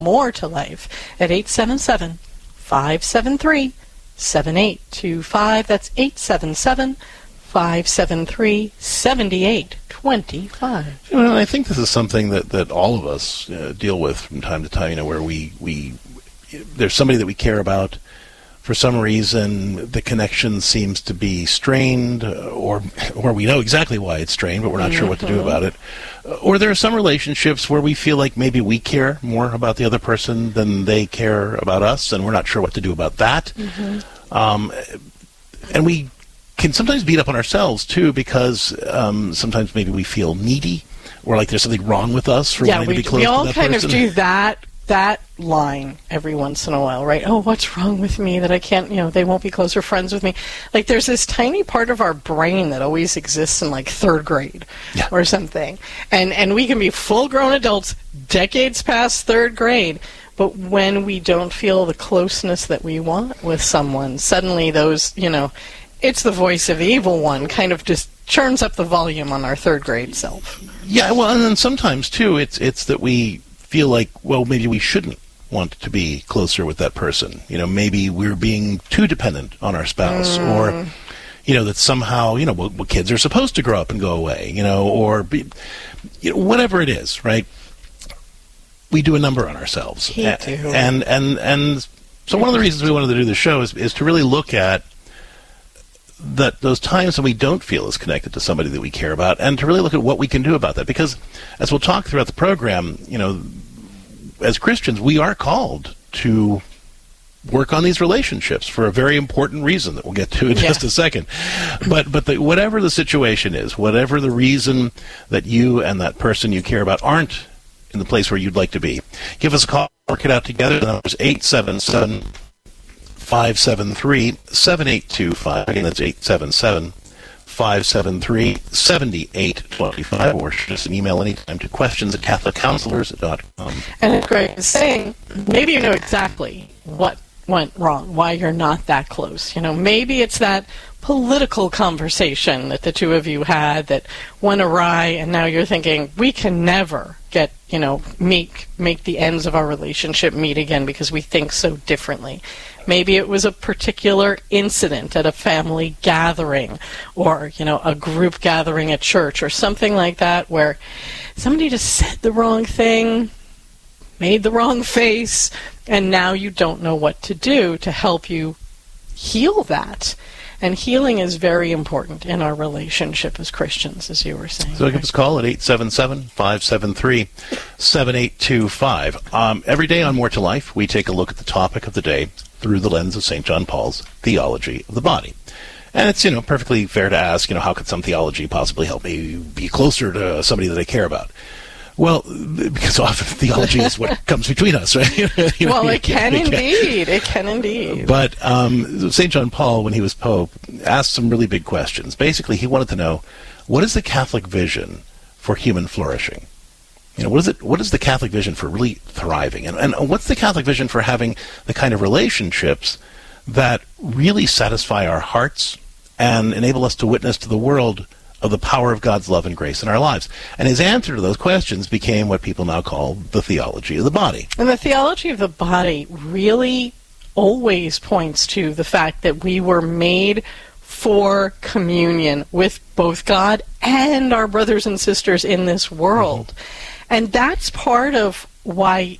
More to Life at 877-573-7825. That's 877-573-7825. And I think this is something that all of us deal with from time to time, where we there's somebody that we care about. For some reason, the connection seems to be strained, or we know exactly why it's strained, but we're not sure what to do about it. Or there are some relationships where we feel like maybe we care more about the other person than they care about us, and we're not sure what to do about that. And we can sometimes beat up on ourselves, too, because sometimes maybe we feel needy, or like there's something wrong with us for wanting to be close to that person. We all kind of do that line every once in a while, right? Oh, what's wrong with me that I can't, they won't be closer friends with me. Like, there's this tiny part of our brain that always exists in, like, third grade or something. And we can be full-grown adults decades past third grade, but when we don't feel the closeness that we want with someone, suddenly those, it's the voice of the evil one kind of just churns up the volume on our third grade self. Yeah, well, and then sometimes, too, it's that we feel like, well, maybe we shouldn't want to be closer with that person. Maybe we're being too dependent on our spouse, or, that somehow, well, kids are supposed to grow up and go away, or whatever it is, right? We do a number on ourselves. And so one of the reasons we wanted to do the show is to really look at those times when we don't feel as connected to somebody that we care about, and to really look at what we can do about that. Because, as we'll talk throughout the program, as Christians, we are called to work on these relationships for a very important reason that we'll get to in just a second. But whatever the situation is, whatever the reason that you and that person you care about aren't in the place where you'd like to be, give us a call, work it out together. The number is 877-573-7825. Again, that's 877-573-7825, or shoot us an email anytime to questions@catholiccounselors.com. And as Greg is saying, maybe you know exactly what went wrong, why you're not that close. Maybe it's that political conversation that the two of you had that went awry, and now you're thinking, we can never get, make the ends of our relationship meet again because we think so differently. Maybe it was a particular incident at a family gathering, or, a group gathering at church or something like that, where somebody just said the wrong thing, made the wrong face, and now you don't know what to do to help you heal that. And healing is very important in our relationship as Christians, as you were saying. So give us a call at 877-573-7825. Every day on More to Life, we take a look at the topic of the day through the lens of St. John Paul's theology of the body. And it's, perfectly fair to ask, how could some theology possibly help me be closer to somebody that I care about? Well, because often theology is what comes between us, right? It can indeed. It can indeed. But St. John Paul, when he was Pope, asked some really big questions. Basically, he wanted to know, what is the Catholic vision for human flourishing? What is the Catholic vision for really thriving? And what's the Catholic vision for having the kind of relationships that really satisfy our hearts and enable us to witness to the world of the power of God's love and grace in our lives? And his answer to those questions became what people now call the theology of the body. And the theology of the body really always points to the fact that we were made for communion with both God and our brothers and sisters in this world. And that's part of why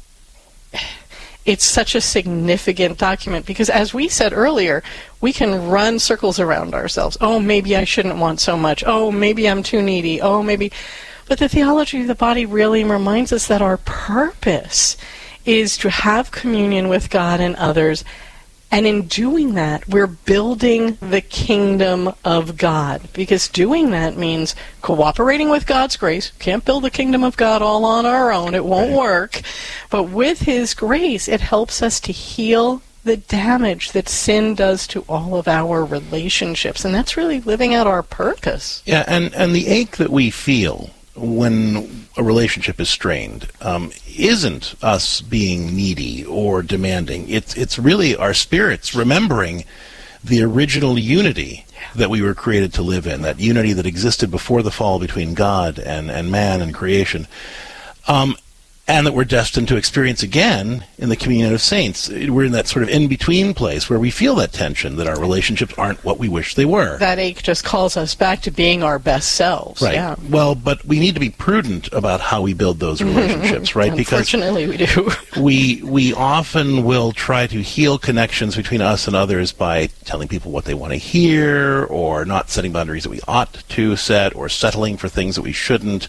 it's such a significant document, because as we said earlier, we can run circles around ourselves. Oh, maybe I shouldn't want so much. Oh, maybe I'm too needy. Oh, maybe. But the theology of the body really reminds us that our purpose is to have communion with God and others. And in doing that, we're building the kingdom of God. Because doing that means cooperating with God's grace. Can't build the kingdom of God all on our own. It won't work. But with His grace, it helps us to heal the damage that sin does to all of our relationships. And that's really living out our purpose. Yeah, and the ache that we feel when a relationship is strained isn't us being needy or demanding. It's really our spirits remembering the original unity that we were created to live in, that unity that existed before the fall between God and man and creation. And and that we're destined to experience again in the communion of saints. We're in that sort of in-between place where we feel that tension, that our relationships aren't what we wish they were. That ache just calls us back to being our best selves. Right. Yeah. Well, but we need to be prudent about how we build those relationships, right? Unfortunately, we do. We often will try to heal connections between us and others by telling people what they want to hear, or not setting boundaries that we ought to set, or settling for things that we shouldn't.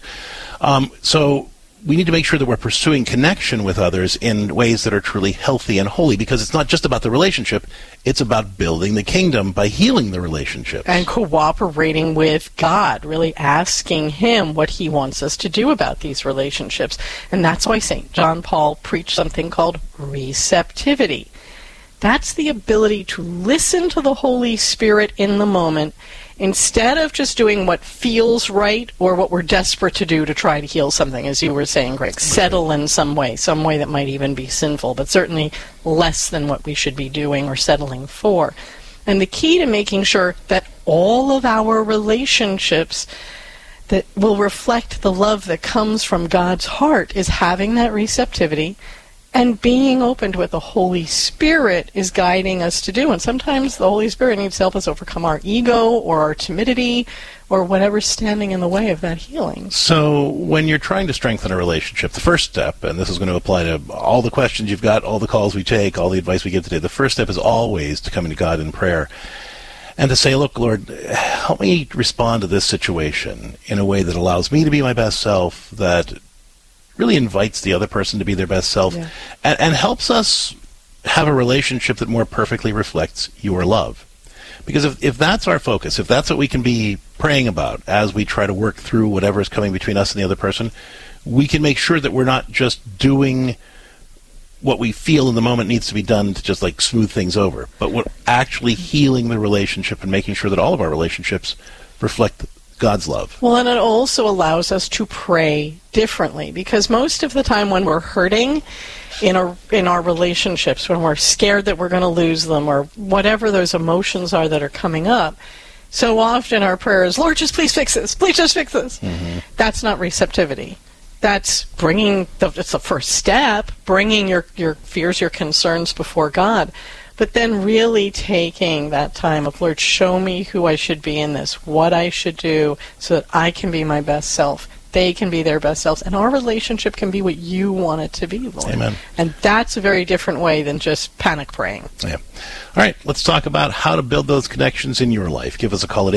So we need to make sure that we're pursuing connection with others in ways that are truly healthy and holy, because it's not just about the relationship, it's about building the kingdom by healing the relationship. And cooperating with God, really asking Him what He wants us to do about these relationships. And that's why St. John Paul preached something called receptivity. That's the ability to listen to the Holy Spirit in the moment, instead of just doing what feels right or what we're desperate to do to try to heal something, as you were saying, Greg. Settle in some way that might even be sinful, but certainly less than what we should be doing or settling for. And the key to making sure that all of our relationships that will reflect the love that comes from God's heart is having that receptivity and being open to what the Holy Spirit is guiding us to do. And sometimes the Holy Spirit needs to help us overcome our ego or our timidity or whatever's standing in the way of that healing. So when you're trying to strengthen a relationship, the first step, and this is going to apply to all the questions you've got, all the calls we take, all the advice we give today, the first step is always to come to God in prayer and to say, look, Lord, help me respond to this situation in a way that allows me to be my best self, that really invites the other person to be their best self, and helps us have a relationship that more perfectly reflects your love. Because if that's our focus, if that's what we can be praying about as we try to work through whatever is coming between us and the other person, we can make sure that we're not just doing what we feel in the moment needs to be done to just like smooth things over, but we're actually healing the relationship and making sure that all of our relationships reflect God's love. Well, and it also allows us to pray differently, because most of the time when we're hurting in our relationships, when we're scared that we're going to lose them, or whatever those emotions are that are coming up, so often our prayer is, Lord, just please fix this. Please just fix this. Mm-hmm. That's not receptivity. That's it's the first step, bringing your fears, your concerns before God. But then really taking that time of, Lord, show me who I should be in this, what I should do so that I can be my best self, they can be their best selves, and our relationship can be what you want it to be, Lord. Amen. And that's a very different way than just panic praying. Yeah. All right, let's talk about how to build those connections in your life. Give us a call at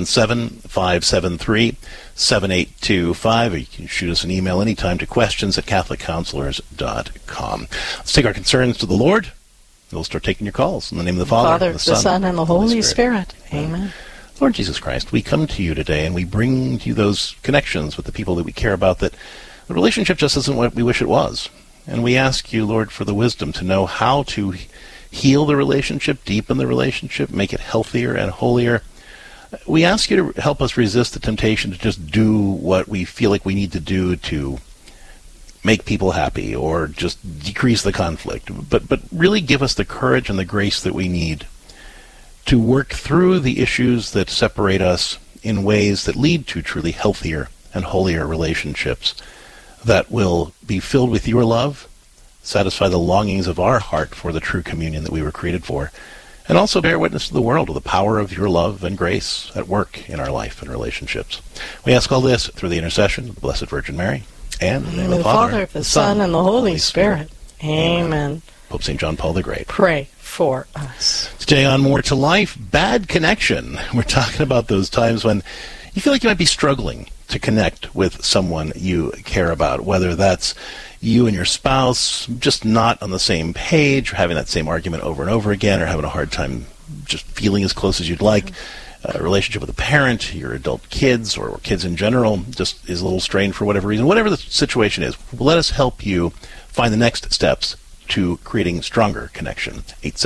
877-573-7825, or you can shoot us an email anytime to questions@catholiccounselors.com. Let's take our concerns to the Lord. We'll start taking your calls in the name of the Father, the Son, and the Holy Spirit. Amen. Lord Jesus Christ, we come to you today and we bring to you those connections with the people that we care about, that the relationship just isn't what we wish it was. And we ask you, Lord, for the wisdom to know how to heal the relationship, deepen the relationship, make it healthier and holier. We ask you to help us resist the temptation to just do what we feel like we need to do to make people happy or just decrease the conflict, but really give us the courage and the grace that we need to work through the issues that separate us in ways that lead to truly healthier and holier relationships that will be filled with your love, satisfy the longings of our heart for the true communion that we were created for, and also bear witness to the world of the power of your love and grace at work in our life and relationships. We ask all this through the intercession of the Blessed Virgin Mary, and in the name of the Father, the Son, and the Holy Spirit. Amen. Pope St. John Paul the Great. Pray for us. Today on More to Life, bad connection. We're talking about those times when you feel like you might be struggling to connect with someone you care about, whether that's you and your spouse just not on the same page, or having that same argument over and over again, or having a hard time just feeling as close as you'd like. A relationship with a parent, your adult kids, or kids in general, just is a little strained for whatever reason. Whatever the situation is, let us help you find the next steps to creating stronger connection.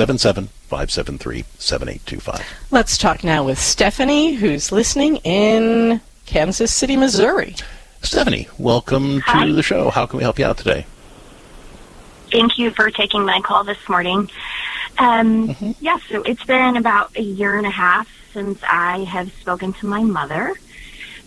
877-573-7825. Let's talk now with Stephanie, who's listening in Kansas City, Missouri. Stephanie, welcome to the show. How can we help you out today? Thank you for taking my call this morning. Yeah, so it's been about a year and a half since I have spoken to my mother.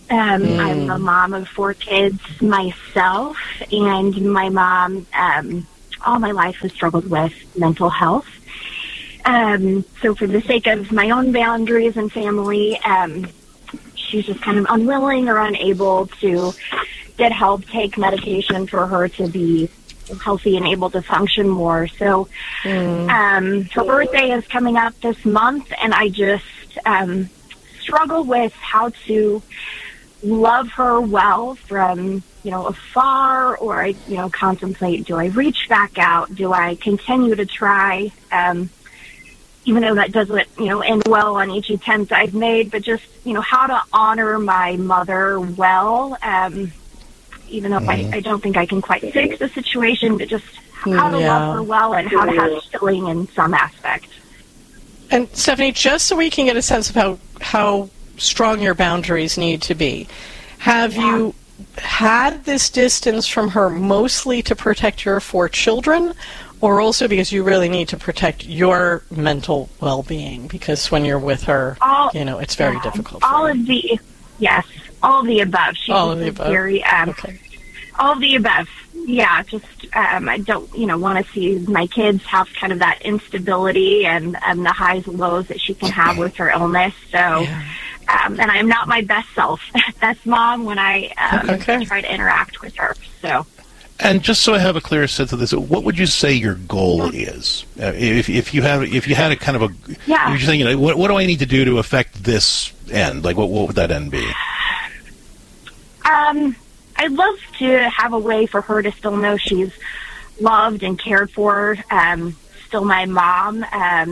I'm a mom of 4 kids myself, and my mom, all my life has struggled with mental health. So for the sake of my own boundaries and family, she's just kind of unwilling or unable to get help, take medication for her to be healthy and able to function more. So her birthday is coming up this month, and I just struggle with how to love her well from, afar, or I, contemplate, do I reach back out? Do I continue to try? Even though that doesn't, end well on each attempt I've made, but just, how to honor my mother well, even though I don't think I can quite fix the situation, but just how to love her well and how to have healing in some aspect. And Stephanie, just so we can get a sense of how strong your boundaries need to be, have you had this distance from her mostly to protect your 4 children, or also because you really need to protect your mental well-being? Because when you're with her, it's very difficult. All of the above. She's all of the above. Very, all of the above. Yeah, just I don't, want to see my kids have kind of that instability and the highs and lows that she can have with her illness. So, and I'm not my best mom when I try to interact with her. So. And just so I have a clearer sense of this, what would you say your goal is? If you had a kind of you're saying, what do I need to do to affect this end? Like, what would that end be? I'd love to have a way for her to still know she's loved and cared for. Still my mom.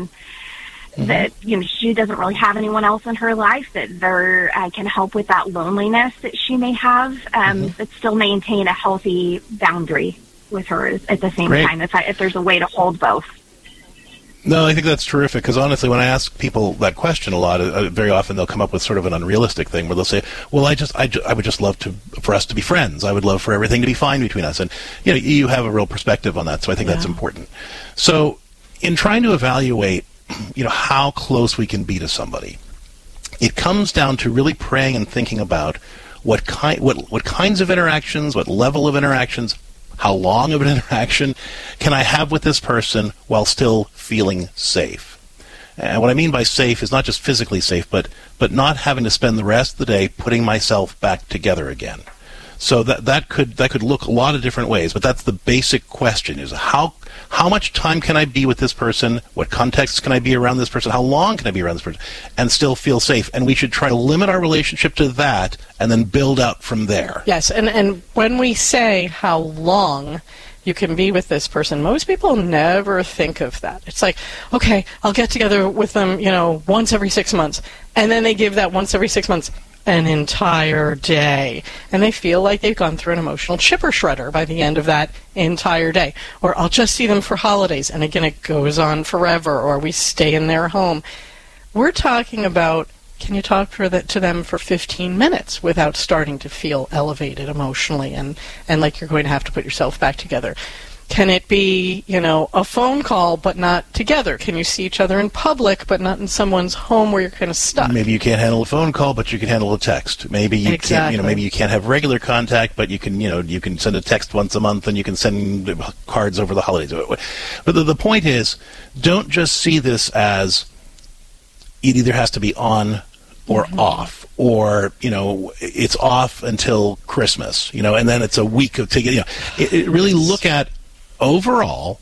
That she doesn't really have anyone else in her life that can help with that loneliness that she may have, but still maintain a healthy boundary with her at the same time. If there's a way to hold both. No, I think that's terrific, because honestly, when I ask people that question a lot, very often they'll come up with sort of an unrealistic thing where they'll say, "Well, I would just love for us to be friends. I would love for everything to be fine between us." And you have a real perspective on that, so I think that's important. So, in trying to evaluate how close we can be to somebody, it comes down to really praying and thinking about what kinds of interactions, what level of interactions, how long of an interaction can I have with this person while still feeling safe. And what I mean by safe is not just physically safe, but not having to spend the rest of the day putting myself back together again. So that could look a lot of different ways, but that's the basic question: is how much time can I be with this person? What context can I be around this person? How long can I be around this person and still feel safe? And we should try to limit our relationship to that and then build out from there. Yes, and when we say how long you can be with this person, most people never think of that. It's like, okay, I'll get together with them, once every 6 months. And then they give that once every 6 months an entire day. And they feel like they've gone through an emotional chipper shredder by the end of that entire day. Or I'll just see them for holidays. And again, it goes on forever. Or we stay in their home. We're talking about, can you talk to them for 15 minutes without starting to feel elevated emotionally and like you're going to have to put yourself back together? Can it be, a phone call but not together? Can you see each other in public but not in someone's home where you're kind of stuck? Maybe you can't handle a phone call, but you can handle a text. Maybe you can't, maybe you can't have regular contact, but you can send a text once a month, and you can send cards over the holidays. But the point is, don't just see this as it either has to be on or off, or it's off until Christmas, and then it's a week of it really look at overall,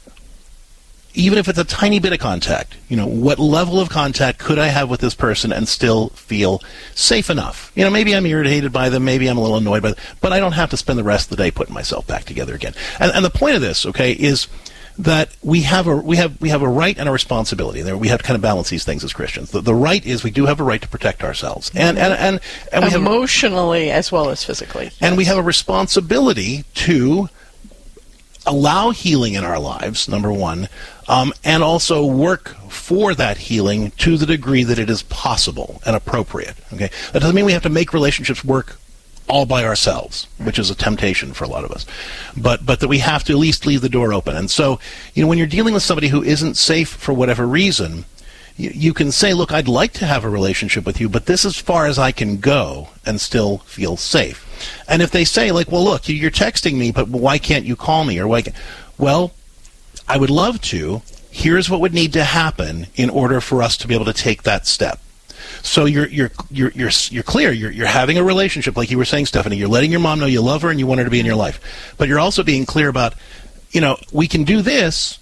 even if it's a tiny bit of contact, what level of contact could I have with this person and still feel safe enough? Maybe I'm irritated by them, maybe I'm a little annoyed by them, but I don't have to spend the rest of the day putting myself back together again. And the point of this, is that we have a right and a responsibility. We have to kind of balance these things as Christians. The right is we do have a right to protect ourselves, and we emotionally as well as physically, and we have a responsibility to allow healing in our lives, number one, and also work for that healing to the degree that it is possible and appropriate. Okay, that doesn't mean we have to make relationships work all by ourselves, which is a temptation for a lot of us, but that we have to at least leave the door open. And so, when you're dealing with somebody who isn't safe for whatever reason, you can say, look, I'd like to have a relationship with you, but this is as far as I can go and still feel safe. And if they say, like, well, look, you're texting me, but why can't you call me? Or why well, I would love to. Here's what would need to happen in order for us to be able to take that step. So you're clear. You're having a relationship, like you were saying, Stephanie. You're letting your mom know you love her and you want her to be in your life. But you're also being clear about, we can do this.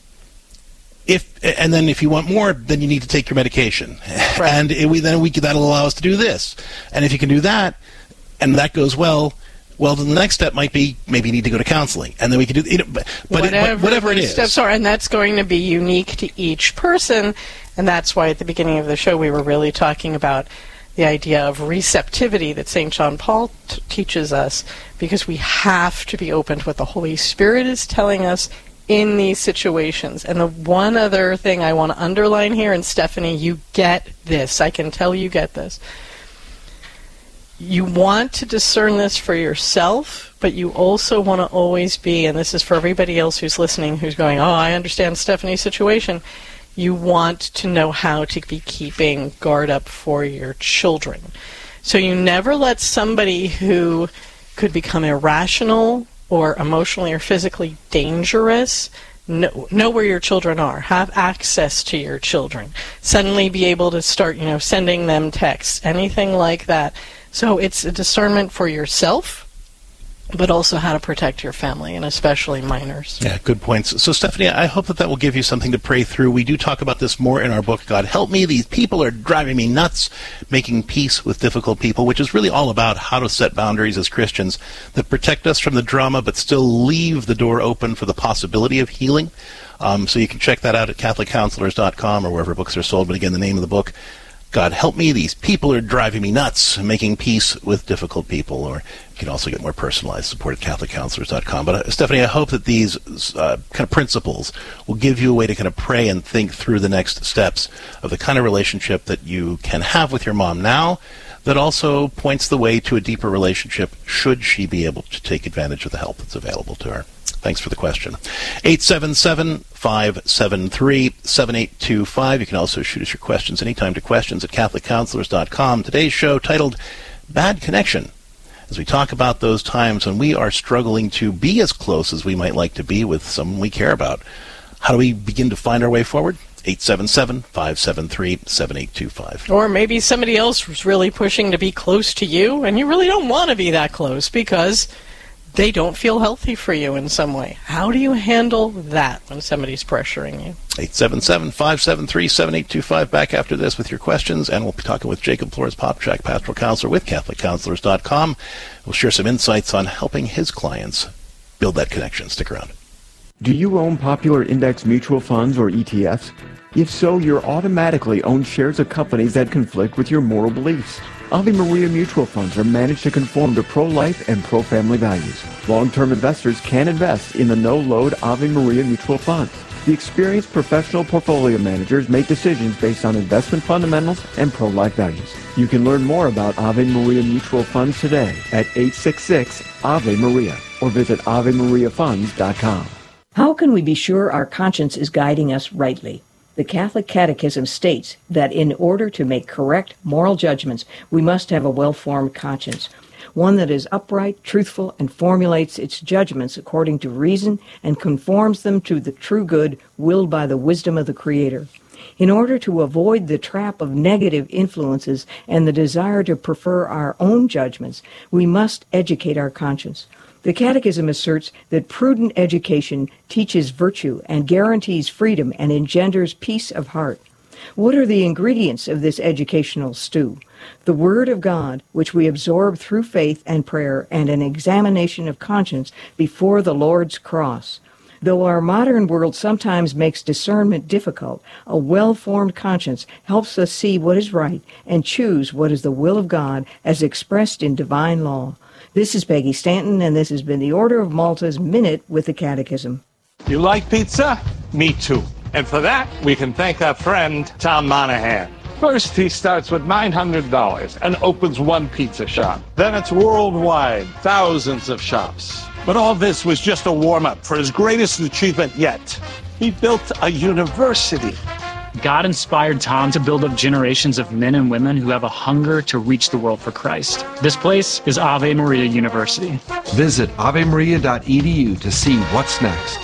And then if you want more, then you need to take your medication. Right. And that'll allow us to do this. And if you can do that, and that goes well, then the next step might be maybe you need to go to counseling, and then we can do whatever it is. Steps are, and that's going to be unique to each person, and that's why at the beginning of the show we were really talking about the idea of receptivity that St. John Paul teaches us, because we have to be open to what the Holy Spirit is telling us in these situations. And the one other thing I want to underline here, and Stephanie, you get this. I can tell you get this. You want to discern this for yourself, but you also want to always be, and this is for everybody else who's listening, who's going, I understand Stephanie's situation. You want to know how to be keeping guard up for your children. So you never let somebody who could become irrational or emotionally or physically dangerous know where your children are, have access to your children, suddenly be able to start, sending them texts, anything like that. So it's a discernment for yourself, but also how to protect your family, and especially minors. Yeah, good points. So, Stephanie, I hope that will give you something to pray through. We do talk about this more in our book, God Help Me. These people are driving me nuts, making peace with difficult people, which is really all about how to set boundaries as Christians that protect us from the drama, but still leave the door open for the possibility of healing. So you can check that out at CatholicCounselors.com or wherever books are sold. But again, the name of the book, God Help Me, These People Are Driving Me Nuts, Making Peace with Difficult People. Or you can also get more personalized support at CatholicCounselors.com. But Stephanie, I hope that these kind of principles will give you a way to kind of pray and think through the next steps of the kind of relationship that you can have with your mom now, that also points the way to a deeper relationship should she be able to take advantage of the help that's available to her. Thanks for the question. 877-573-7825. You can also shoot us your questions anytime to questions at CatholicCounselors.com. Today's show titled Bad Connection, as we talk about those times when we are struggling to be as close as we might like to be with someone we care about. How do we begin to find our way forward? 877-573-7825. Or maybe somebody else was really pushing to be close to you, and you really don't want to be that close because they don't feel healthy for you in some way. How do you handle that when somebody's pressuring you? 877-573-7825. Back after this with your questions, and we'll be talking with Jacob Flores Popchak, pastoral counselor with CatholicCounselors.com. We'll share some insights on helping his clients build that connection. Stick around. Do you own popular index mutual funds or ETFs? If so, you're automatically own shares of companies that conflict with your moral beliefs. Ave Maria mutual funds are managed to conform to pro-life and pro-family values. Long-term investors can invest in the no-load Ave Maria mutual funds. The experienced professional portfolio managers make decisions based on investment fundamentals and pro-life values. You can learn more about Ave Maria mutual funds today at 866-AVE-MARIA or visit AveMariaFunds.com. How can we be sure our conscience is guiding us rightly? The Catholic Catechism states that in order to make correct moral judgments, we must have a well-formed conscience, one that is upright, truthful, and formulates its judgments according to reason and conforms them to the true good willed by the wisdom of the Creator. In order to avoid the trap of negative influences and the desire to prefer our own judgments, we must educate our conscience. The Catechism asserts that prudent education teaches virtue and guarantees freedom and engenders peace of heart. What are the ingredients of this educational stew? The Word of God, which we absorb through faith and prayer, and an examination of conscience before the Lord's cross. Though our modern world sometimes makes discernment difficult, a well-formed conscience helps us see what is right and choose what is the will of God as expressed in divine law. This is Peggy Stanton, and this has been the Order of Malta's Minute with the Catechism. You like pizza? Me too. And for that, we can thank our friend, Tom Monahan. First, he starts with $900 and opens one pizza shop. Then it's worldwide, thousands of shops. But all this was just a warm-up for his greatest achievement yet. He built a university. God inspired Tom to build up generations of men and women who have a hunger to reach the world for Christ. This place is Ave Maria University. Visit avemaria.edu to see what's next.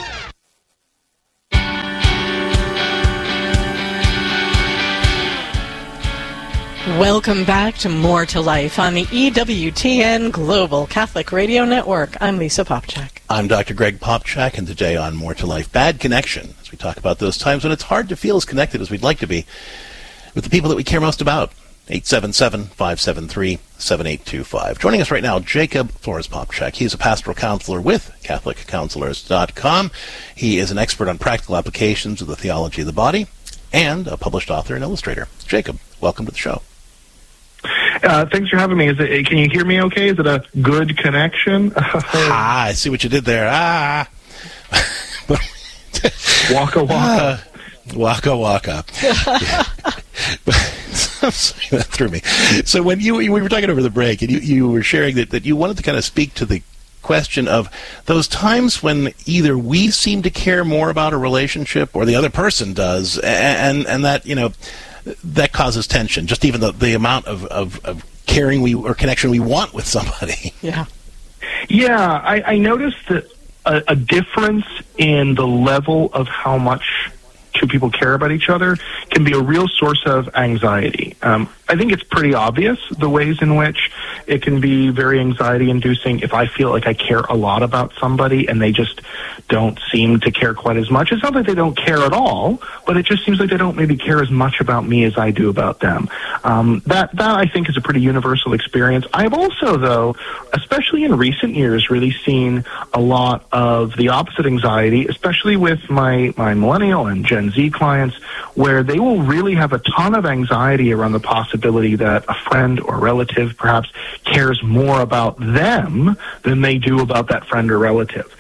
Welcome back to More to Life on the EWTN Global Catholic Radio Network. I'm Lisa Popchak. I'm Dr. Greg Popchak, and today on More to Life, bad connection, as we talk about those times when it's hard to feel as connected as we'd like to be with the people that we care most about. 877-573-7825. Joining us right now, Jacob Flores Popchak. He's a pastoral counselor with CatholicCounselors.com. He is an expert on practical applications of the theology of the body and a published author and illustrator. Jacob, welcome to the show. Thanks for having me. Can you hear me okay? Is it a good connection? I see what you did there. Waka waka. Waka waka. That threw me. So when we were talking over the break, and you were sharing that you wanted to kind of speak to the question of those times when either we seem to care more about a relationship or the other person does, and that, you know, that causes tension, just even the amount of caring or connection we want with somebody. Yeah. Yeah, I noticed that a difference in the level of how much two people care about each other can be a real source of anxiety. I think it's pretty obvious the ways in which it can be very anxiety-inducing if I feel like I care a lot about somebody and they just don't seem to care quite as much. It's not that they don't care at all, but it just seems like they don't maybe care as much about me as I do about them. That I think is a pretty universal experience. I've also, though, especially in recent years, really seen a lot of the opposite anxiety, especially with my millennial and Gen Z clients, where they will really have a ton of anxiety around the possibility that a friend or relative perhaps cares more about them than they do about that friend or relative.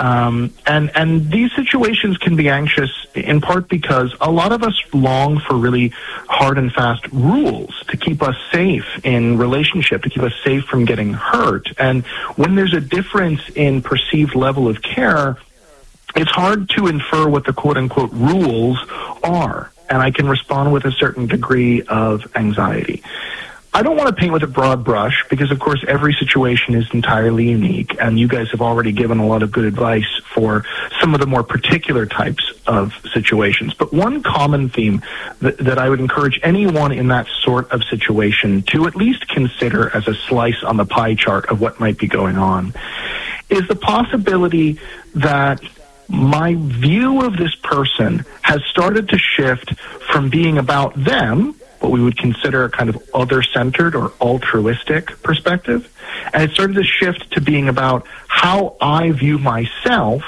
And these situations can be anxious in part because a lot of us long for really hard and fast rules to keep us safe in relationship, to keep us safe from getting hurt. And when there's a difference in perceived level of care, it's hard to infer what the quote-unquote rules are, and I can respond with a certain degree of anxiety. I don't want to paint with a broad brush because, of course, every situation is entirely unique, and you guys have already given a lot of good advice for some of the more particular types of situations. But one common theme that I would encourage anyone in that sort of situation to at least consider as a slice on the pie chart of what might be going on is the possibility that my view of this person has started to shift from being about them, what we would consider a kind of other-centered or altruistic perspective, and it started to shift to being about how I view myself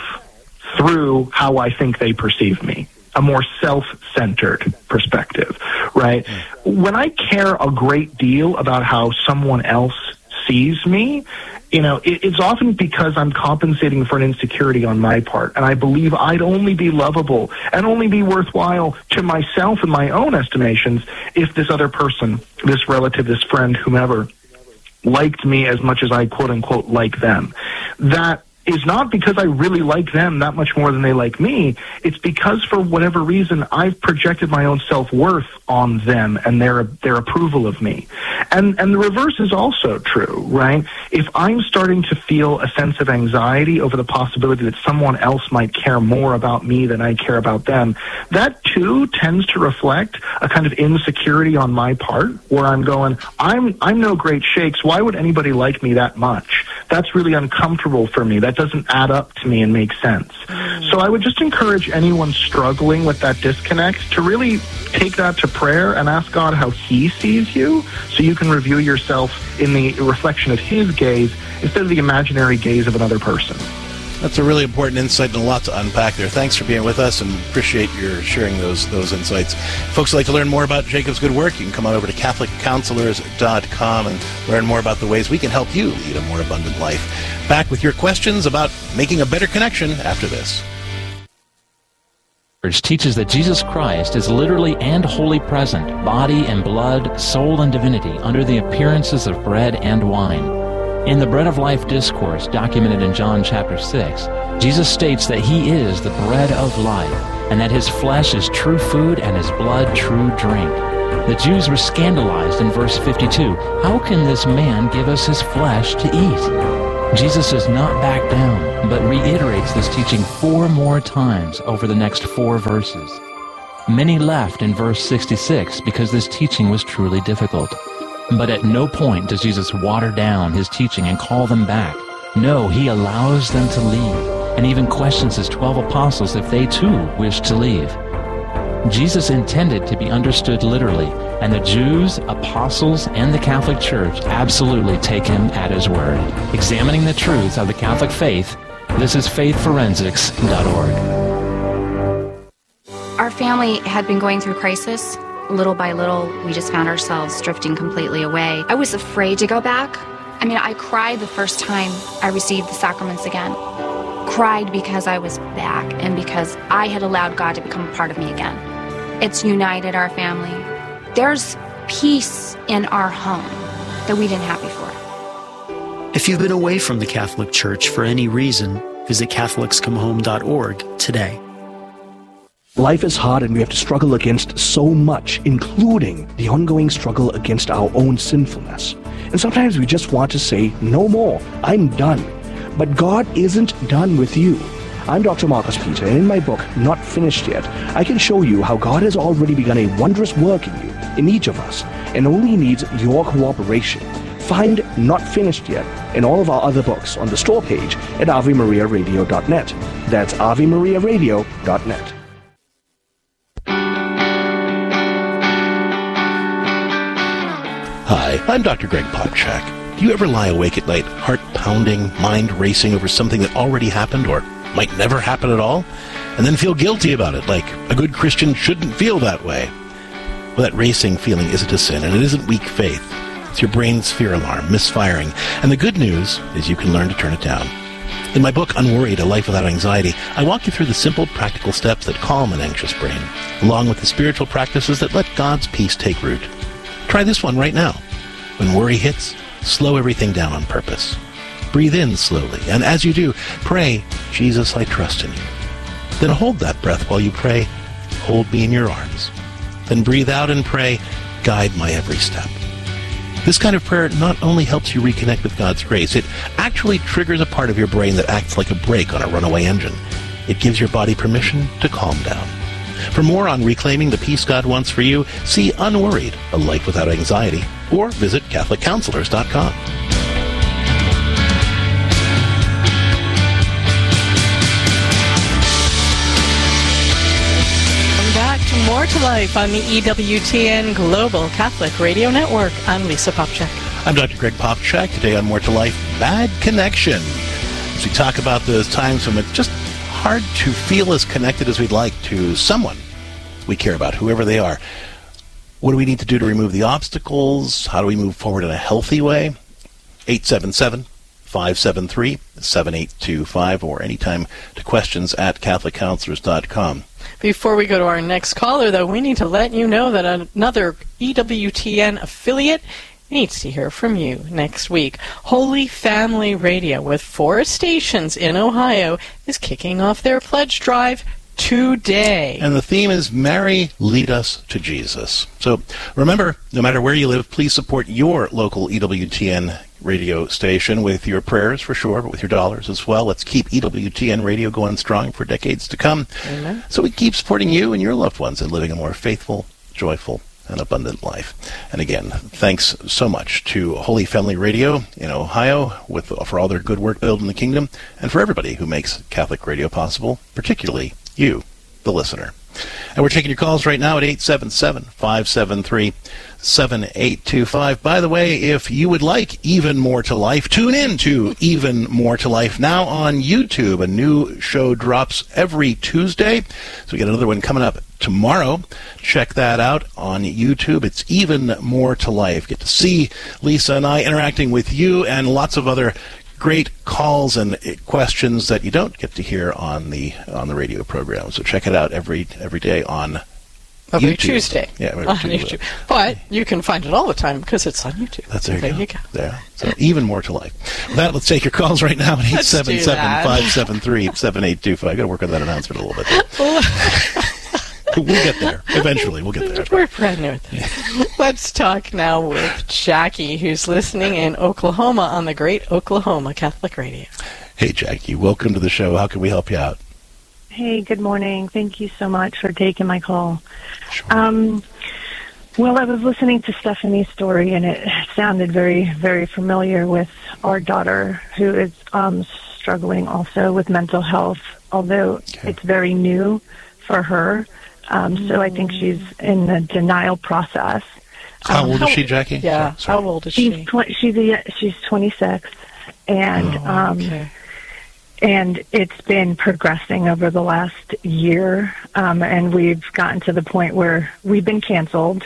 through how I think they perceive me, a more self-centered perspective, right? When I care a great deal about how someone else sees me, you know, it's often because I'm compensating for an insecurity on my part, and I believe I'd only be lovable and only be worthwhile to myself and my own estimations if this other person, this relative, this friend, whomever, liked me as much as I quote-unquote like them. That is not because I really like them that much more than they like me. It's because for whatever reason I've projected my own self-worth on them and their approval of me. And the reverse is also true, right? If I'm starting to feel a sense of anxiety over the possibility that someone else might care more about me than I care about them, that too tends to reflect a kind of insecurity on my part where I'm going, I'm no great shakes. Why would anybody like me that much? That's really uncomfortable for me. That doesn't add up to me and make sense. So I would just encourage anyone struggling with that disconnect to really take that to prayer and ask God how He sees you so you can review yourself in the reflection of His gaze instead of the imaginary gaze of another person. That's a really important insight and a lot to unpack there. Thanks for being with us and appreciate your sharing those insights. Folks who'd like to learn more about Jacob's good work, you can come on over to CatholicCounselors.com and learn more about the ways we can help you lead a more abundant life. Back with your questions about making a better connection after this. Teaches that Jesus Christ is literally and wholly present, body and blood, soul and divinity, under the appearances of bread and wine. In the Bread of Life discourse documented in John chapter 6, Jesus states that He is the bread of life. and that his flesh is true food and his blood true drink. The Jews were scandalized in verse 52. How can this man give us his flesh to eat? Jesus does not back down, but reiterates this teaching 4 more times over the next 4 verses. Many left in verse 66 because this teaching was truly difficult. But at no point does Jesus water down his teaching and call them back. No, he allows them to leave, and even questions his 12 apostles if they too wish to leave. Jesus intended to be understood literally, and the Jews, apostles, and the Catholic Church absolutely take him at his word. Examining the truths of the Catholic faith, this is faithforensics.org. Our family had been going through crisis. Little by little, we just found ourselves drifting completely away. I was afraid to go back. I mean, I cried the first time I received the sacraments again. Cried because I was back and because I had allowed God to become a part of me again. It's united our family. There's peace in our home that we didn't have before. If you've been away from the Catholic Church for any reason, visit CatholicsComeHome.org today. Life is hard and we have to struggle against so much, including the ongoing struggle against our own sinfulness. And sometimes we just want to say, no more, I'm done. But God isn't done with you. I'm Dr. Marcus Peter, and in my book, Not Finished Yet, I can show you how God has already begun a wondrous work in you, in each of us, and only needs your cooperation. Find Not Finished Yet and all of our other books on the store page at AveMariaRadio.net. That's AveMariaRadio.net. Hi, I'm Dr. Greg Popchak. Do you ever lie awake at night, heart pounding, mind racing over something that already happened or might never happen at all, and then feel guilty about it, like a good Christian shouldn't feel that way? Well, that racing feeling isn't a sin, and it isn't weak faith. It's your brain's fear alarm, misfiring. And the good news is you can learn to turn it down. In my book, Unworried, A Life Without Anxiety, I walk you through the simple, practical steps that calm an anxious brain, along with the spiritual practices that let God's peace take root. Try this one right now. When worry hits, slow everything down on purpose. Breathe in slowly, and as you do, pray, Jesus, I trust in you. Then hold that breath while you pray, hold me in your arms. Then breathe out and pray, guide my every step. This kind of prayer not only helps you reconnect with God's grace, it actually triggers a part of your brain that acts like a brake on a runaway engine. It gives your body permission to calm down. For more on reclaiming the peace God wants for you, see Unworried, A Life Without Anxiety, or visit CatholicCounselors.com. More to Life on the EWTN Global Catholic Radio Network. I'm Lisa Popchak. I'm Dr. Greg Popchak. Today on More to Life, bad connection. As we talk about those times when it's just hard to feel as connected as we'd like to someone we care about, whoever they are. What do we need to do to remove the obstacles? How do we move forward in a healthy way? 877-573-7825 or anytime to questions at CatholicCounselors.com. Before we go to our next caller, though, we need to let you know that another EWTN affiliate needs to hear from you next week. Holy Family Radio, with 4 stations in Ohio, is kicking off their pledge drive today. And the theme is Mary, Lead Us to Jesus. So remember, no matter where you live, please support your local EWTN radio station with your prayers, for sure, but with your dollars as well. Let's keep EWTN radio going strong for decades to come. Amen. So we keep supporting you and your loved ones and living a more faithful, joyful, and abundant life. And again, thanks so much to Holy Family Radio in Ohio for all their good work building the kingdom, and for everybody who makes Catholic radio possible, particularly you, the listener. And we're taking your calls right now at 877-573-7825. By the way, if you would like Even More to Life, tune in to Even More to Life now on YouTube. A new show drops every Tuesday. So we got another one coming up tomorrow. Check that out on YouTube. It's Even More to Life. Get to see Lisa and I interacting with you and lots of other great calls and questions that you don't get to hear on the radio program. So check it out every day on Every YouTube. Tuesday. Yeah, every on Tuesday. YouTube. But you can find it all the time because it's on YouTube. There you go. There. So even more to life. With that, let's take your calls right now at 877-573-7825. I got to work on that announcement a little bit. We'll get there. Eventually, we'll get there. We're brand new at this. Let's talk now with Jackie, who's listening in Oklahoma on the Great Oklahoma Catholic Radio. Hey, Jackie. Welcome to the show. How can we help you out? Hey, good morning. Thank you so much for taking my call. Sure. Well, I was listening to Stephanie's story, and it sounded very, very familiar with our daughter, who is struggling also with mental health, although it's very new for her. So I think she's in the denial process. How old is she, Jackie? Yeah, Sorry. how old is she? She's 26, and and it's been progressing over the last year, and we've gotten to the point where we've been canceled.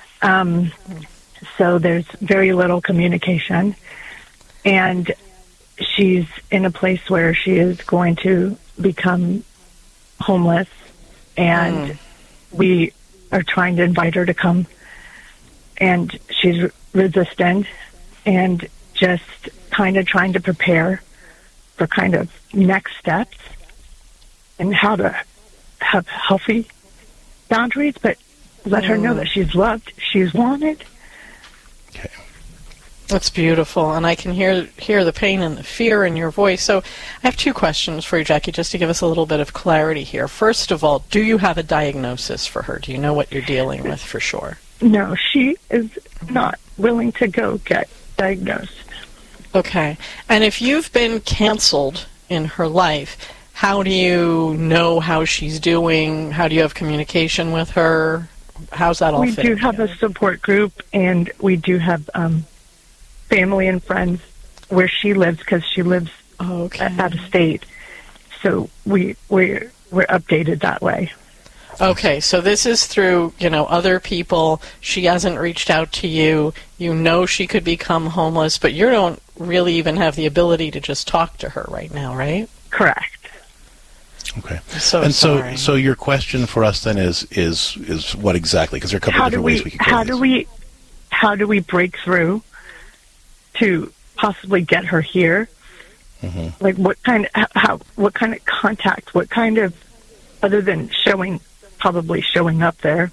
So there's very little communication, and she's in a place where she is going to become homeless, and we are trying to invite her to come, and she's resistant, and just kind of trying to prepare for kind of next steps and how to have healthy boundaries, but let her know that she's loved, she's wanted. Okay. That's beautiful, and I can hear the pain and the fear in your voice. So I have two questions for you, Jackie, just to give us a little bit of clarity here. First of all, do you have a diagnosis for her? Do you know what you're dealing with for sure? No, she is not willing to go get diagnosed. Okay. And if you've been canceled in her life, how do you know how she's doing? How do you have communication with her? How's that all fit? We do have a support group, and we do have family and friends where she lives, because she lives out of state. So we're updated that way. Okay, so this is through, other people. She hasn't reached out to you. You know she could become homeless, but you don't really even have the ability to just talk to her right now, right? Correct. Okay. Sorry. So your question for us then is what exactly? Because there are a couple of different ways we could go. How do we break through to possibly get her here? Mm-hmm. Like what kind of contact? What kind of, other than probably showing up there,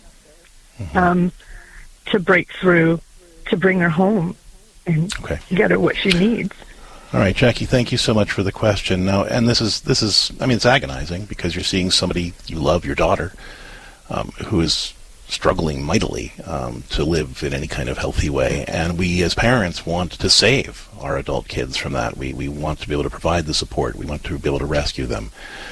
to break through, to bring her home and get her what she needs. All right, Jackie, thank you so much for the question. Now, and this is, I mean, it's agonizing because you're seeing somebody you love, your daughter, who is struggling mightily to live in any kind of healthy way. And we as parents want to save our adult kids from that. We want to be able to provide the support. We want to be able to rescue them.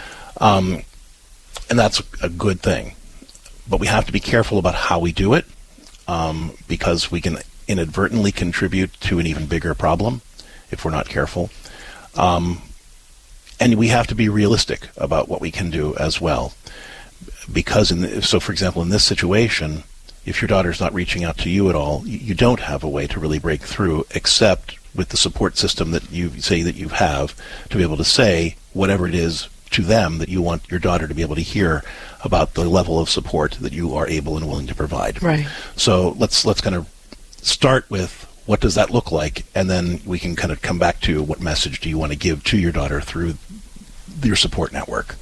And that's a good thing. But we have to be careful about how we do it, because we can inadvertently contribute to an even bigger problem if we're not careful. And we have to be realistic about what we can do as well. Because, so for example, in this situation, if your daughter's not reaching out to you at all, you don't have a way to really break through except with the support system that you say that you have to be able to say whatever it is to them that you want your daughter to be able to hear about the level of support that you are able and willing to provide. Right. So let's kind of start with what does that look like, and then we can kind of come back to what message do you want to give to your daughter through your support network.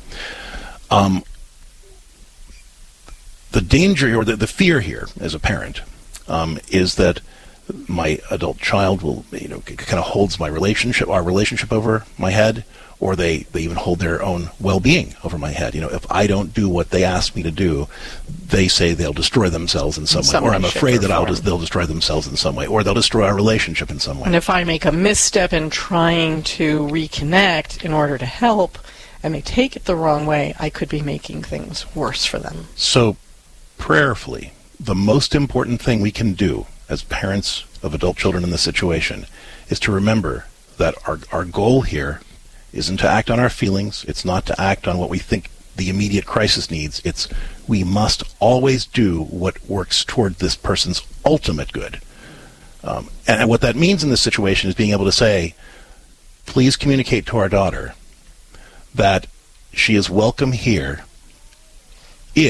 The danger or the fear here as a parent is that my adult child will, kind of holds our relationship over my head, or they even hold their own well-being over my head. If I don't do what they ask me to do, they say they'll destroy themselves in some way, or I'm afraid that they'll destroy themselves in some way, or they'll destroy our relationship in some way. And if I make a misstep in trying to reconnect in order to help, and they take it the wrong way, I could be making things worse for them. So, prayerfully, the most important thing we can do as parents of adult children in this situation is to remember that our goal here isn't to act on our feelings. It's not to act on what we think the immediate crisis needs. It's we must always do what works toward this person's ultimate good. And what that means in this situation is being able to say, please communicate to our daughter that she is welcome here if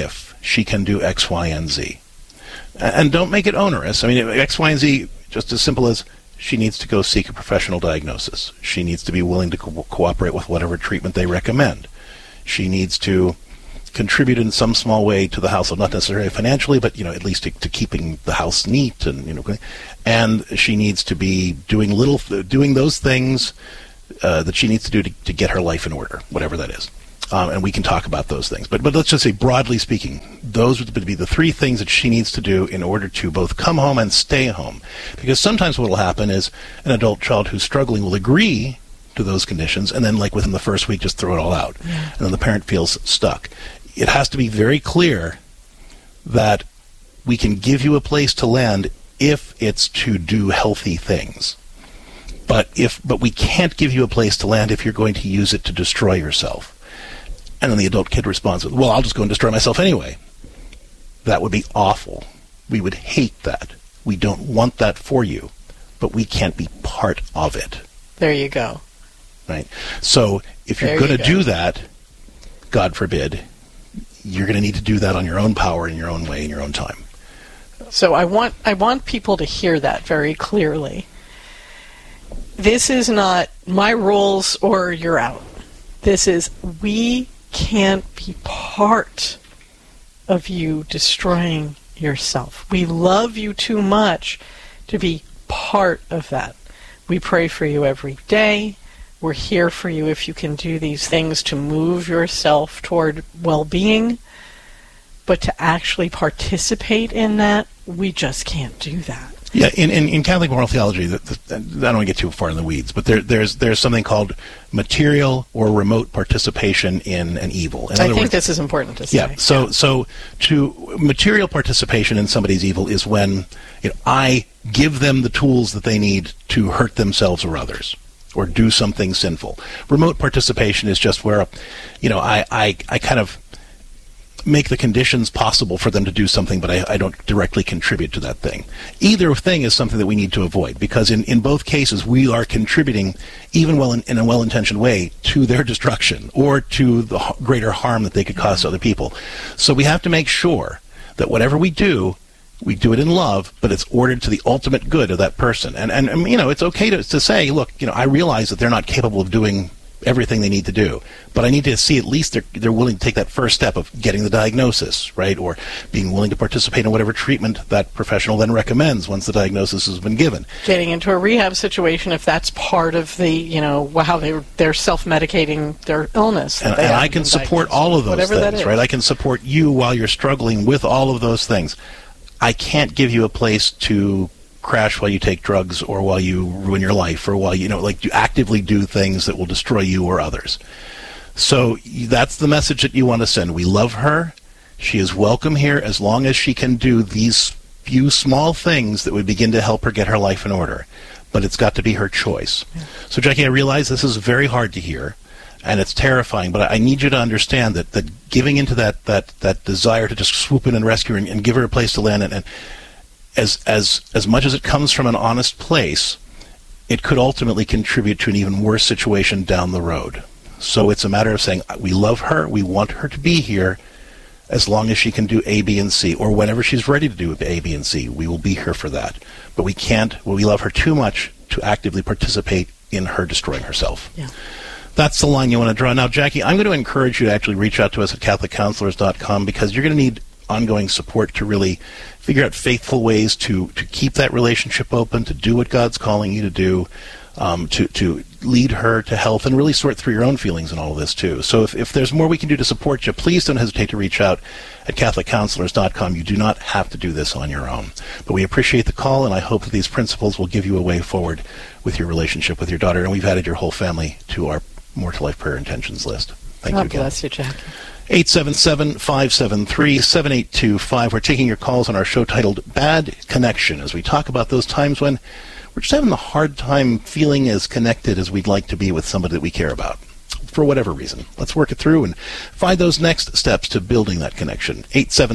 she can do X, Y, and Z. And don't make it onerous. I mean, X, Y, and Z, just as simple as she needs to go seek a professional diagnosis. She needs to be willing to cooperate with whatever treatment they recommend. She needs to contribute in some small way to the household, not necessarily financially, but at least to keeping the house neat, and she needs to be doing those things that she needs to do to get her life in order, whatever that is. And we can talk about those things. But let's just say, broadly speaking, those would be the three things that she needs to do in order to both come home and stay home. Because sometimes what will happen is an adult child who's struggling will agree to those conditions, and then within the first week just throw it all out. Yeah. And then the parent feels stuck. It has to be very clear that we can give you a place to land if it's to do healthy things. But we can't give you a place to land if you're going to use it to destroy yourself. And then the adult kid responds with, well, I'll just go and destroy myself anyway. That would be awful. We would hate that. We don't want that for you, but we can't be part of it. There you go. Right? So if you're going to do that, God forbid, you're going to need to do that on your own power, in your own way, in your own time. So I want people to hear that very clearly. This is not my rules or you're out. This is, we can't be part of you destroying yourself. We love you too much to be part of that. We pray for you every day. We're here for you if you can do these things to move yourself toward well-being. But to actually participate in that, we just can't do that. Yeah, in Catholic moral theology, I don't want to get too far in the weeds, but there's something called material or remote participation in an evil. In other words, this is important to say. Yeah, so to material participation in somebody's evil is when I give them the tools that they need to hurt themselves or others, or do something sinful. Remote participation is just where, I kind of make the conditions possible for them to do something, but I don't directly contribute to that thing. Either thing is something that we need to avoid, because in both cases we are contributing, even in a well-intentioned way, to their destruction or to the greater harm that they could cause to other people. So we have to make sure that whatever we do it in love, but it's ordered to the ultimate good of that person. And it's okay to say, look, I realize that they're not capable of doing everything they need to do, but I need to see at least they're willing to take that first step of getting the diagnosis, right, or being willing to participate in whatever treatment that professional then recommends once the diagnosis has been given. Getting into a rehab situation if that's part of the, how they're self-medicating their illness. And I can support all of those things, right? I can support you while you're struggling with all of those things. I can't give you a place to crash while you take drugs, or while you ruin your life, or while you actively do things that will destroy you or others. So that's the message that you want to send. We love her. She is welcome here as long as she can do these few small things that would begin to help her get her life in order. But it's got to be her choice. Yeah. So Jackie, I realize this is very hard to hear, and it's terrifying, but I need you to understand that giving into that desire to just swoop in and rescue her and give her a place to land, and as much as it comes from an honest place, it could ultimately contribute to an even worse situation down the road. So it's a matter of saying, we love her, we want her to be here, as long as she can do A, B, and C, or whenever she's ready to do A, B, and C, we will be here for that. But we love her too much to actively participate in her destroying herself. Yeah. That's the line you want to draw. Now, Jackie, I'm going to encourage you to actually reach out to us at CatholicCounselors.com, because you're going to need ongoing support to really figure out faithful ways to keep that relationship open, to do what God's calling you to do, to lead her to health, and really sort through your own feelings and all of this too. So if there's more we can do to support you, please don't hesitate to reach out at CatholicCounselors.com. You do not have to do this on your own. But we appreciate the call, and I hope that these principles will give you a way forward with your relationship with your daughter. And we've added your whole family to our More to Life prayer intentions list. Thank you again. God bless you, Jackie. 877-573-7825. We're taking your calls on our show titled Bad Connection, as we talk about those times when we're just having a hard time feeling as connected as we'd like to be with somebody that we care about, for whatever reason. Let's work it through and find those next steps to building that connection.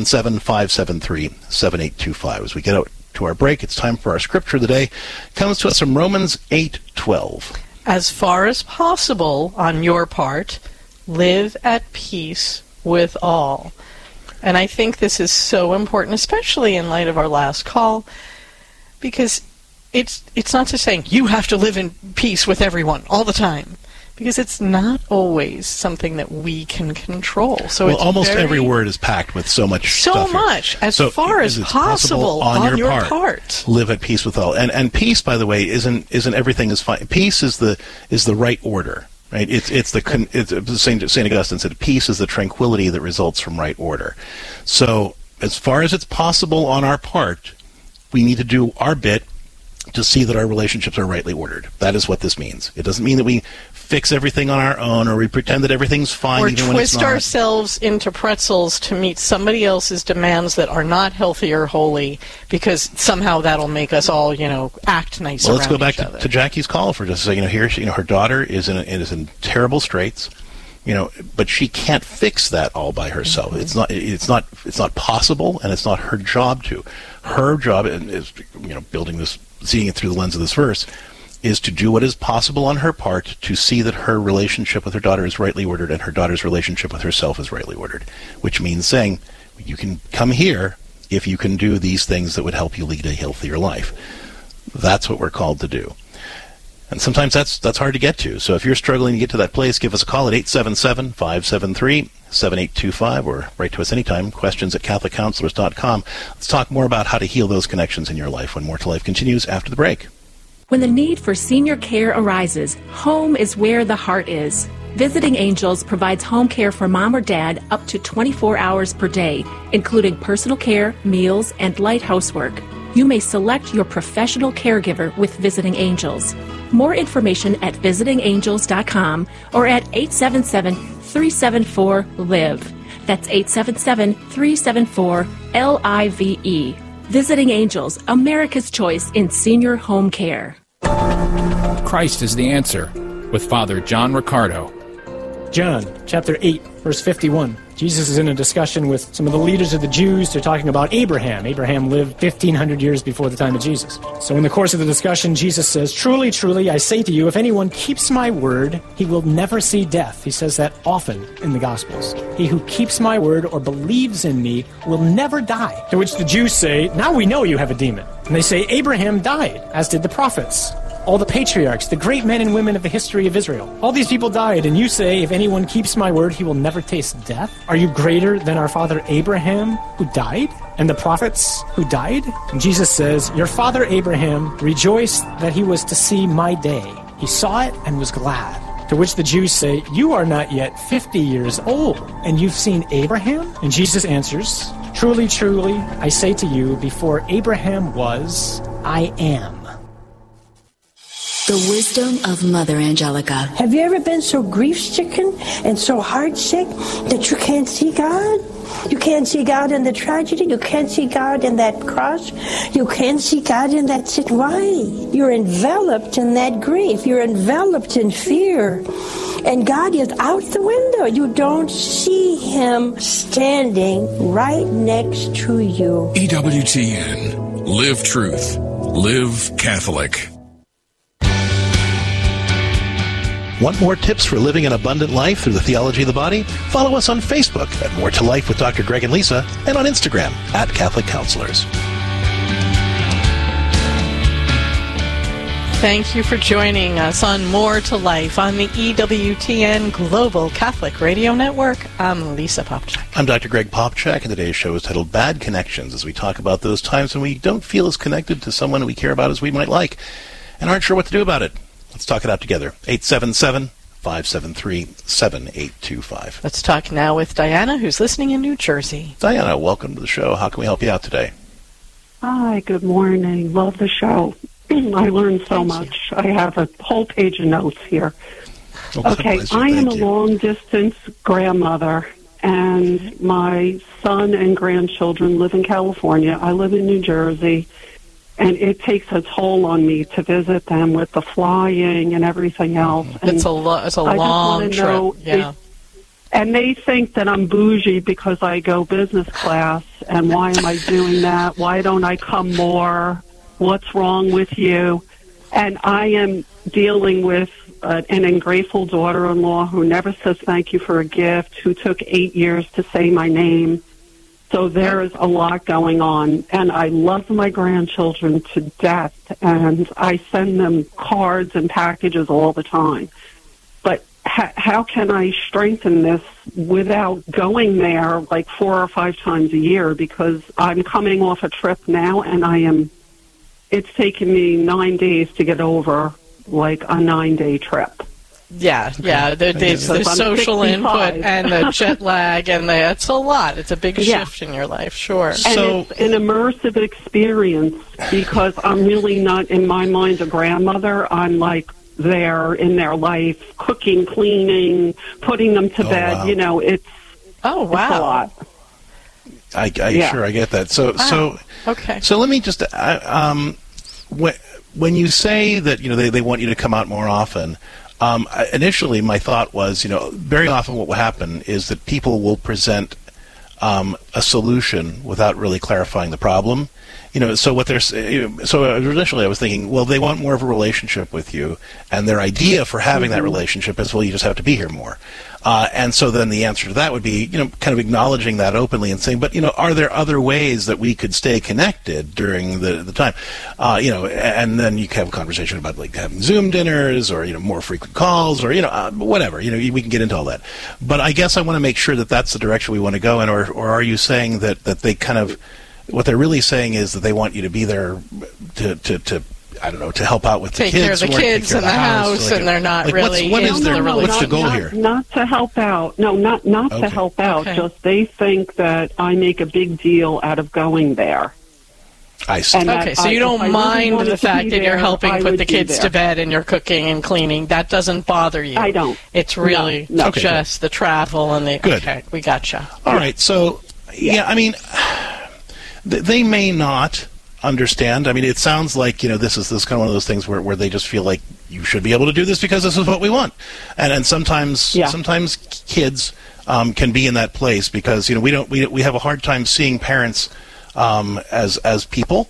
877-573-7825. As we get out to our break, it's time for our scripture of the day. It comes to us from Romans 8:12. As far as possible on your part, live at peace with all. And I think this is so important, especially in light of our last call, because it's not just saying you have to live in peace with everyone all the time, because it's not always something that we can control. So it's almost every word is packed with so much stuff. So much, as far as possible on your part. Live at peace with all. And peace, by the way, isn't everything is fine. Peace is the right order. Right, it's Saint Augustine said, peace is the tranquility that results from right order. So, as far as it's possible on our part, we need to do our bit to see that our relationships are rightly ordered. That is what this means. It doesn't mean that we fix everything on our own, or we pretend that everything's fine or even when it's not. Or twist ourselves into pretzels to meet somebody else's demands that are not healthy or holy, because somehow that'll make us all, act nice around each other. Well, let's go back to Jackie's call for just a second. Here, her daughter is in terrible straits. But she can't fix that all by herself. Mm-hmm. It's not possible, and it's not her job to. Her job is, building this, seeing it through the lens of this verse, is to do what is possible on her part to see that her relationship with her daughter is rightly ordered and her daughter's relationship with herself is rightly ordered, which means saying, you can come here if you can do these things that would help you lead a healthier life. That's what we're called to do. And sometimes that's hard to get to. So if you're struggling to get to that place, give us a call at 877-573-7825 or write to us anytime, questions@CatholicCounselors.com. Let's talk more about how to heal those connections in your life when More to Life continues after the break. When the need for senior care arises, home is where the heart is. Visiting Angels provides home care for mom or dad up to 24 hours per day, including personal care, meals, and light housework. You may select your professional caregiver with Visiting Angels. More information at visitingangels.com or at 877-374-LIVE. That's 877-374-LIVE. Visiting Angels, America's choice in senior home care. Christ is the answer, with Father John Riccardo. John, chapter 8, verse 51. Jesus is in a discussion with some of the leaders of the Jews. They're talking about Abraham. Abraham lived 1,500 years before the time of Jesus. So in the course of the discussion, Jesus says, "Truly, truly, I say to you, if anyone keeps my word, he will never see death." He says that often in the Gospels. "He who keeps my word or believes in me will never die." To which the Jews say, "Now we know you have a demon." And they say, "Abraham died, as did the prophets. All the patriarchs, the great men and women of the history of Israel. All these people died, and you say, if anyone keeps my word, he will never taste death? Are you greater than our father Abraham, who died? And the prophets who died?" And Jesus says, "Your father Abraham rejoiced that he was to see my day. He saw it and was glad." To which the Jews say, "You are not yet 50 years old, and you've seen Abraham?" And Jesus answers, "Truly, truly, I say to you, before Abraham was, I am." The wisdom of Mother Angelica. Have you ever been so grief-stricken and so heartsick that you can't see God? You can't see God in the tragedy. You can't see God in that cross. You can't see God in that situation. Why? You're enveloped in that grief. You're enveloped in fear. And God is out the window. You don't see Him standing right next to you. EWTN. Live truth. Live Catholic. Want more tips for living an abundant life through the theology of the body? Follow us on Facebook at More to Life with Dr. Greg and Lisa, and on Instagram at Catholic Counselors. Thank you for joining us on More to Life on the EWTN Global Catholic Radio Network. I'm Lisa Popchak. I'm Dr. Greg Popchak, and today's show is titled Bad Connections, as we talk about those times when we don't feel as connected to someone we care about as we might like, and aren't sure what to do about it. Let's talk it out together. 877-573-7825. Let's talk now with Diana, who's listening in New Jersey. Diana, welcome to the show. How can we help you out today? Hi, good morning. Love the show. I learned so much. I have a whole page of notes here. Okay, I am a long-distance grandmother, and my son and grandchildren live in California. I live in New Jersey. And it takes a toll on me to visit them with the flying and everything else. And it's a long trip. Yeah. And they think that I'm bougie because I go business class. And why am I doing that? Why don't I come more? What's wrong with you? And I am dealing with an ungrateful daughter-in-law who never says thank you for a gift, who took 8 years to say my name. So there's a lot going on, and I love my grandchildren to death, and I send them cards and packages all the time. But how can I strengthen this without going there like 4 or 5 times a year? Because I'm coming off a trip now, and it's taken me 9 days to get over like a 9-day trip. Yeah. There's social 65. input and the jet lag, and it's a lot. It's a big shift in your life, sure. And it's an immersive experience because I'm really not, in my mind, a grandmother. I'm like there in their life, cooking, cleaning, putting them to bed. Wow. You know, it's a lot. I get that. So okay. So let me just when you say that they want you to come out more often. Initially, my thought was, very often what will happen is that people will present a solution without really clarifying the problem. So what they're so initially I was thinking, well, they want more of a relationship with you, and their idea for having that relationship is, well, you just have to be here more. And so then the answer to that would be, kind of acknowledging that openly and saying, but, are there other ways that we could stay connected during the time? And then you can have a conversation about like having Zoom dinners or, more frequent calls or, whatever. We can get into all that. But I guess I want to make sure that that's the direction we want to go in, or are you saying that they kind of, what they're really saying is that they want you to be there to I don't know, to help out with the kids. Take care of the kids in the house, and they're not really... What's the goal here? Not to help out. No, not to help out. Okay. Just they think that I make a big deal out of going there. I see. Okay, so you don't mind the fact that you're helping put the kids to bed and you're cooking and cleaning. That doesn't bother you. I don't. It's really just the travel and the... Good. Okay, we gotcha. All right, so, I mean, they may not understand. I mean, it sounds like, this is kind of one of those things where they just feel like you should be able to do this because this is what we want. And sometimes kids can be in that place because, we have a hard time seeing parents as people.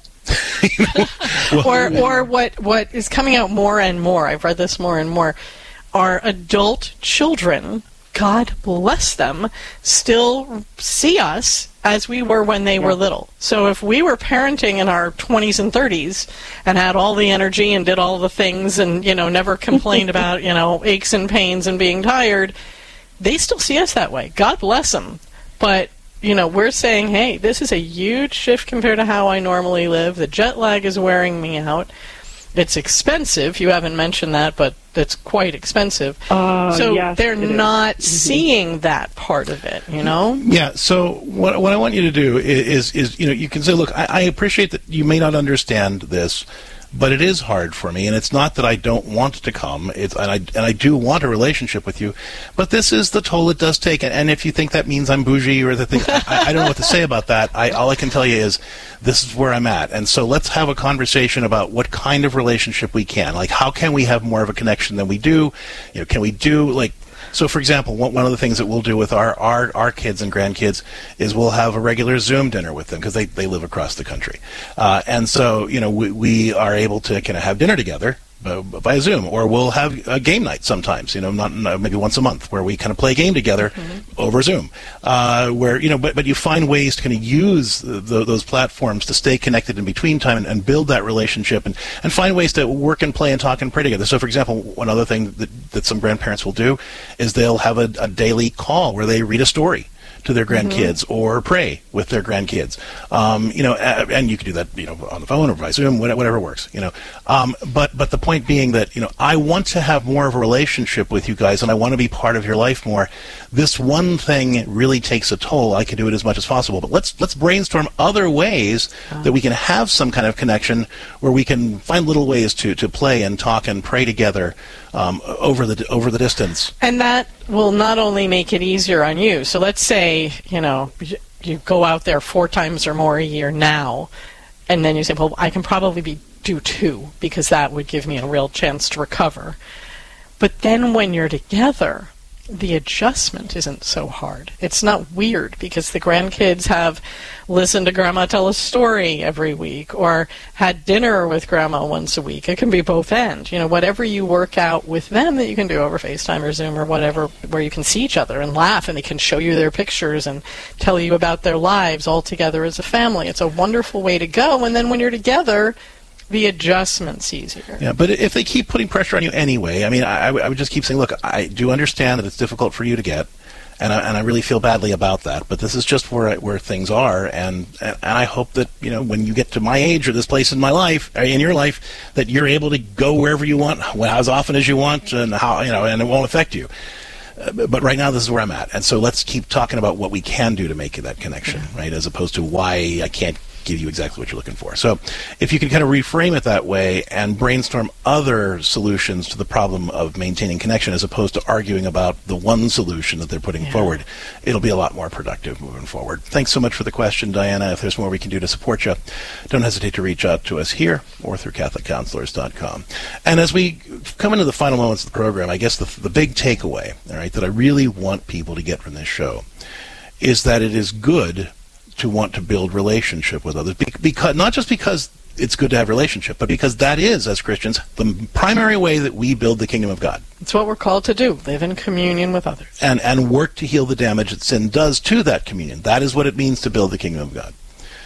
Or what is coming out more and more, I've read this more and more, are adult children, God bless them, still see us as we were when they were little. So if we were parenting in our 20s and 30s and had all the energy and did all the things and, never complained about, aches and pains and being tired, they still see us that way. God bless them. But, we're saying, hey, this is a huge shift compared to how I normally live. The jet lag is wearing me out. It's expensive. You haven't mentioned that, but it's quite expensive. So they're not seeing that part of it, Yeah, so what I want you to do is you can say, look, I appreciate that you may not understand this, but it is hard for me, and it's not that I don't want to come, and I do want a relationship with you, but this is the toll it does take, and if you think that means I'm bougie or the thing, I don't know what to say about that. All I can tell you is this is where I'm at, and so let's have a conversation about what kind of relationship we can. Like, how can we have more of a connection than we do? Can we do, like, so, for example, one of the things that we'll do with our kids and grandkids is we'll have a regular Zoom dinner with them because they live across the country. And so, we are able to kind of have dinner together by Zoom, or we'll have a game night sometimes, not maybe once a month, where we kind of play a game together over Zoom, where, but you find ways to kind of use those platforms to stay connected in between time and build that relationship and find ways to work and play and talk and pray together. So, for example, one other thing that some grandparents will do is they'll have a daily call where they read a story to their grandkids or pray with their grandkids, and you can do that, on the phone or by Zoom, whatever works, but the point being that, I want to have more of a relationship with you guys and I want to be part of your life more. This one thing really takes a toll. I can do it as much as possible, but let's brainstorm other ways that we can have some kind of connection where we can find little ways to play and talk and pray together over the distance. And that will not only make it easier on you. So let's say, you go out there 4 times or more a year now, and then you say, well, I can probably do 2 because that would give me a real chance to recover. But then when you're together the adjustment isn't so hard. It's not weird because the grandkids have listened to Grandma tell a story every week or had dinner with Grandma once a week. It can be both ends. You know, whatever you work out with them that you can do over FaceTime or Zoom or whatever, where you can see each other and laugh and they can show you their pictures and tell you about their lives all together as a family. It's a wonderful way to go. And then when you're together, the adjustment's easier. Yeah, but if they keep putting pressure on you anyway, I mean, I would just keep saying, look, I do understand that it's difficult for you to get, and I really feel badly about that, but this is just where things are, and I hope that, you know, when you get to my age or this place in my life, in your life, that you're able to go wherever you want, as often as you want, and how, you know, and it won't affect you. But right now, this is where I'm at, and so let's keep talking about what we can do to make that connection, right, as opposed to why I can't give you exactly what you're looking for. So if you can kind of reframe it that way and brainstorm other solutions to the problem of maintaining connection as opposed to arguing about the one solution that they're putting forward, it'll be a lot more productive moving forward. Thanks so much for the question, Diana. If there's more we can do to support you, don't hesitate to reach out to us here or through CatholicCounselors.com. And as we come into the final moments of the program, I guess the big takeaway, all right, that I really want people to get from this show is that it is good to want to build relationship with others, because not just because it's good to have relationship, but because that is, as Christians, the primary way that we build the kingdom of God. It's what we're called to do, live in communion with others. And work to heal the damage that sin does to that communion. That is what it means to build the kingdom of God.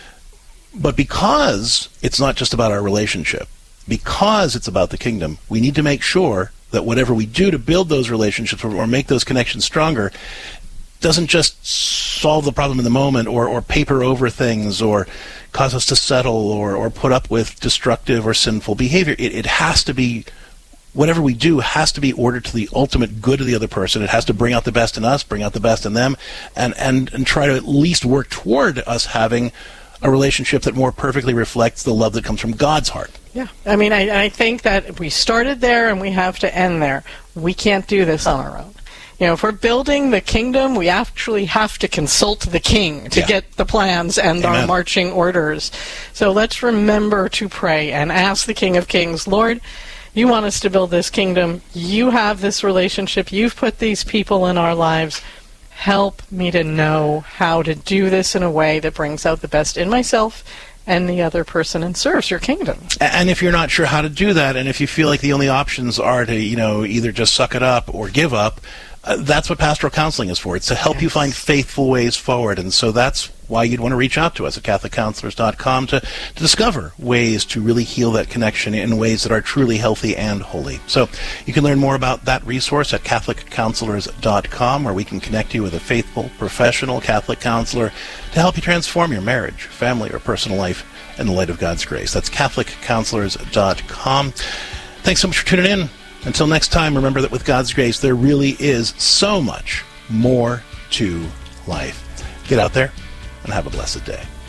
But because it's not just about our relationship, because it's about the kingdom, we need to make sure that whatever we do to build those relationships or make those connections stronger doesn't just solve the problem in the moment or paper over things or cause us to settle or put up with destructive or sinful behavior. It has to be, whatever we do has to be ordered to the ultimate good of the other person. It has to bring out the best in us, bring out the best in them, and try to at least work toward us having a relationship that more perfectly reflects the love that comes from God's heart. Yeah. I mean, I think that we started there and we have to end there. We can't do this on our own. You know, if we're building the kingdom, we actually have to consult the king to get the plans and our marching orders. So let's remember to pray and ask the King of Kings, Lord, you want us to build this kingdom. You have this relationship. You've put these people in our lives. Help me to know how to do this in a way that brings out the best in myself and the other person and serves your kingdom. And if you're not sure how to do that, and if you feel like the only options are to, you know, either just suck it up or give up, that's what pastoral counseling is for. It's to help you find faithful ways forward. And so that's why you'd want to reach out to us at CatholicCounselors.com to discover ways to really heal that connection in ways that are truly healthy and holy. So you can learn more about that resource at CatholicCounselors.com, where we can connect you with a faithful, professional Catholic counselor to help you transform your marriage, family, or personal life in the light of God's grace. That's CatholicCounselors.com. Thanks so much for tuning in. Until next time, remember that with God's grace, there really is so much more to life. Get out there and have a blessed day.